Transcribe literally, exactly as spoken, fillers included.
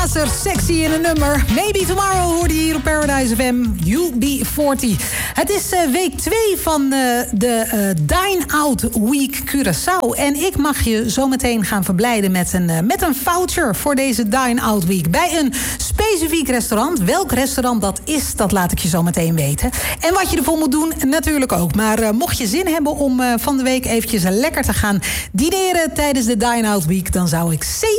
Sexy in een nummer. Maybe Tomorrow hoorde je hier op Paradise F M. U B veertig. Het is uh, week twee van uh, de uh, Dine Out Week Curaçao. En ik mag je zometeen gaan verblijden met een, uh, met een voucher voor deze Dine Out Week. Bij een specifiek restaurant. Welk restaurant dat is, dat laat ik je zo meteen weten. En wat je ervoor moet doen, natuurlijk ook. Maar uh, mocht je zin hebben om uh, van de week eventjes lekker te gaan dineren tijdens de Dine Out Week, dan zou ik zeker